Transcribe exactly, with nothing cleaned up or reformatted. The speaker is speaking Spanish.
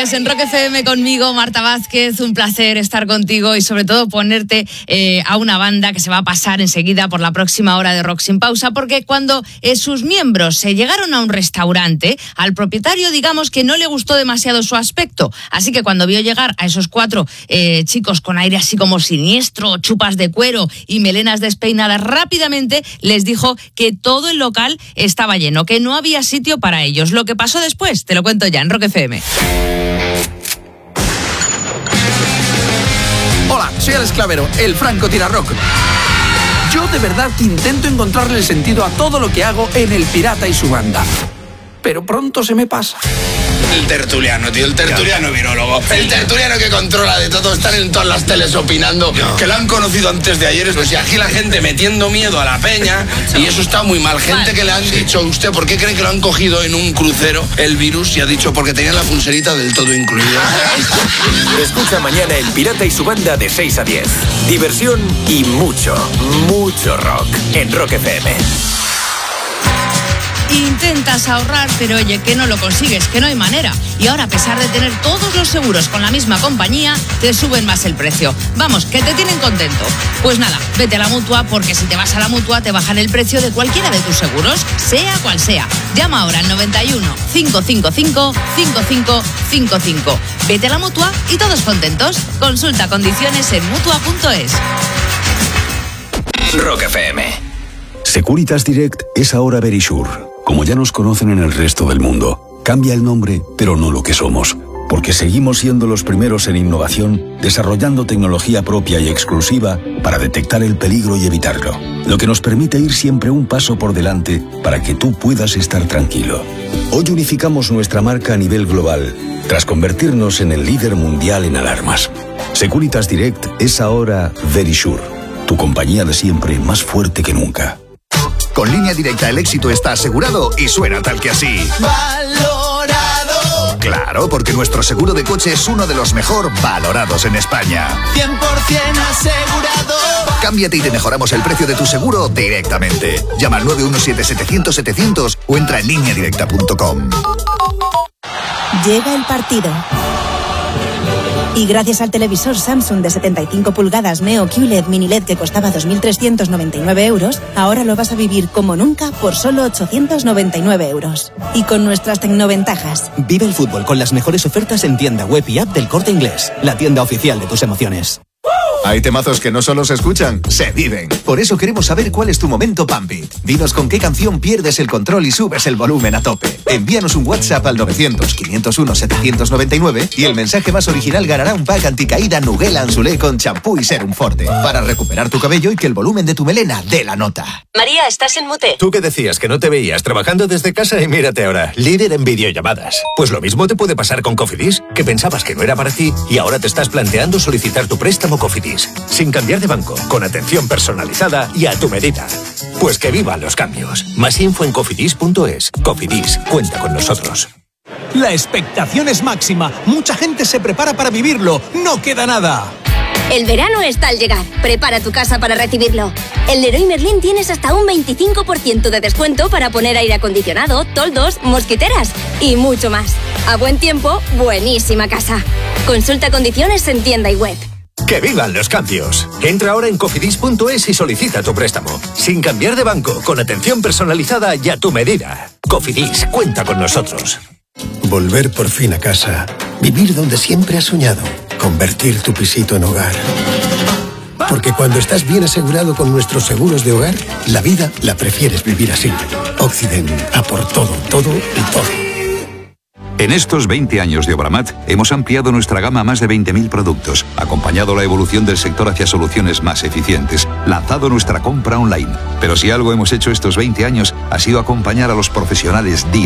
Sigues en Rock F M conmigo, Marta Vázquez, un placer estar contigo y sobre todo ponerte eh, a una banda que se va a pasar enseguida por la próxima hora de Rock Sin Pausa, porque cuando eh, sus miembros se llegaron a un restaurante, al propietario digamos que no le gustó demasiado su aspecto, así que cuando vio llegar a esos cuatro eh, chicos con aire así como siniestro, chupas de cuero y melenas despeinadas, rápidamente les dijo que todo el local estaba lleno, que no había sitio para ellos. Lo que pasó después, te lo cuento ya en Rock F M. Hola, soy Alex Clavero, el Franco Tirarrock. Yo de verdad que intento encontrarle el sentido a todo lo que hago en El Pirata y su banda. Pero pronto se me pasa. El tertuliano, tío, el tertuliano virólogo. El tertuliano que controla de todo, están en todas las teles opinando, no. que lo han conocido antes de ayer. Pues y aquí la gente metiendo miedo a la peña, y eso está muy mal. Gente que le han dicho, ¿usted por qué cree que lo han cogido en un crucero el virus? Y ha dicho, porque tenía la pulserita del todo incluida. Escucha mañana El Pirata y su banda de seis a diez. Diversión y mucho, mucho rock en Rock F M. Intentas ahorrar, pero oye, que no lo consigues, que no hay manera. Y ahora, a pesar de tener todos los seguros con la misma compañía, te suben más el precio. Vamos, que te tienen contento. Pues nada, vete a la Mutua, porque si te vas a la Mutua te bajan el precio de cualquiera de tus seguros, sea cual sea. Llama ahora al noventa y uno, cinco cinco cinco, cinco cinco cinco cinco. Vete a la Mutua y todos contentos. Consulta condiciones en mutua punto es. Rock F M. Securitas Direct es ahora Verisure. Como ya nos conocen en el resto del mundo, cambia el nombre, pero no lo que somos, porque seguimos siendo los primeros en innovación, desarrollando tecnología propia y exclusiva para detectar el peligro y evitarlo, lo que nos permite ir siempre un paso por delante para que tú puedas estar tranquilo. Hoy unificamos nuestra marca a nivel global, tras convertirnos en el líder mundial en alarmas. Securitas Direct es ahora Verisure, tu compañía de siempre más fuerte que nunca. Con Línea Directa el éxito está asegurado y suena tal que así. ¡Valorado! Claro, porque nuestro seguro de coche es uno de los mejor valorados en España. cien por ciento asegurado. Cámbiate y te mejoramos el precio de tu seguro directamente. Llama al nueve uno siete, setecientos, setecientos o entra en línea directa punto com. Llega el partido. Y gracias al televisor Samsung de setenta y cinco pulgadas Neo Q L E D Mini L E D que costaba dos mil trescientos noventa y nueve euros, ahora lo vas a vivir como nunca por solo ochocientos noventa y nueve euros. Y con nuestras tecnoventajas. Vive el fútbol con las mejores ofertas en tienda web y app del Corte Inglés, la tienda oficial de tus emociones. Hay temazos que no solo se escuchan, se viven. Por eso queremos saber cuál es tu momento Pump It. Dinos con qué canción pierdes el control y subes el volumen a tope. Envíanos un WhatsApp al novecientos, quinientos uno, setecientos noventa y nueve y el mensaje más original ganará un pack anticaída Nugel Anzulé con champú y serum forte para recuperar tu cabello y que el volumen de tu melena dé la nota. María, estás en mute. Tú que decías que no te veías trabajando desde casa y mírate ahora, líder en videollamadas. Pues lo mismo te puede pasar con Cofidis, que pensabas que no era para ti y ahora te estás planteando solicitar tu préstamo Cofidis. Sin cambiar de banco, con atención personalizada y a tu medida. Pues que vivan los cambios. Más info en cofidis punto es. Cofidis, cuenta con nosotros. La expectación es máxima. Mucha gente se prepara para vivirlo. No queda nada. El verano está al llegar. Prepara tu casa para recibirlo. En Leroy Merlin tienes hasta un veinticinco por ciento de descuento para poner aire acondicionado, toldos, mosquiteras y mucho más. A buen tiempo, buenísima casa. Consulta condiciones en tienda y web. ¡Que vivan los cambios! Entra ahora en cofidis punto es y solicita tu préstamo. Sin cambiar de banco, con atención personalizada y a tu medida. Cofidis, cuenta con nosotros. Volver por fin a casa. Vivir donde siempre has soñado. Convertir tu pisito en hogar. Porque cuando estás bien asegurado con nuestros seguros de hogar, la vida la prefieres vivir así. Occident, a por todo, todo y todo. En estos veinte años de Obramat hemos ampliado nuestra gama a más de veinte mil productos, acompañado la evolución del sector hacia soluciones más eficientes, lanzado nuestra compra online. Pero si algo hemos hecho estos veinte años ha sido acompañar a los profesionales día